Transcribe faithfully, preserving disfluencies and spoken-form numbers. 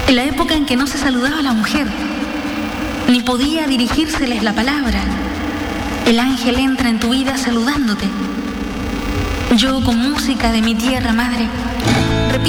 en la época en que no se saludaba a la mujer, ni podía dirigírseles la palabra. El ángel entra en tu vida saludándote. Yo, con música de mi tierra madre,